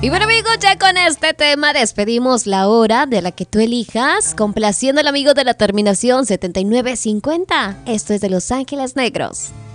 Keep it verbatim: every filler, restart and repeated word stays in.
Y bueno amigos, ya con este tema despedimos la hora de la que tú elijas, complaciendo al amigo de la terminación setenta y nueve cincuenta. Esto es de Los Ángeles Negros.